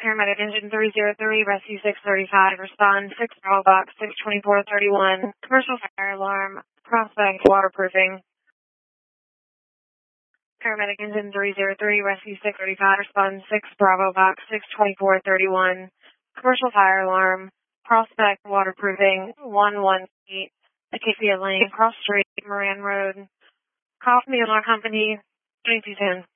Paramedic Engine 303, Rescue 635, respond 6 Bravo Box 62431, commercial fire alarm, prospect waterproofing. Paramedic Engine 303, Rescue 635, respond 6 Bravo Box 62431, commercial fire alarm, prospect waterproofing, 118, Acacia Lane, Cross Street, Moran Road, Kaufman Mueller Company, 2210.